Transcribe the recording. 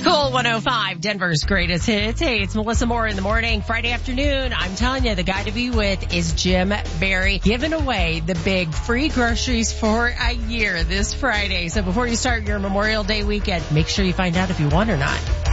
Cool 105, Denver's greatest hits. Hey, it's Melissa Moore in the morning, Friday afternoon. I'm telling you, the guy to be with is Jim Barry, giving away the big free groceries for a year this Friday. So before you start your Memorial Day weekend, make sure you find out if you won or not.